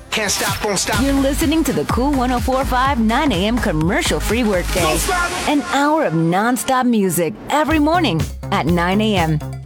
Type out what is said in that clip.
Can't stop, won't stop. You're listening to the Cool 104.5 9 a.m. commercial-free workday. An hour of non-stop music every morning at 9 a.m.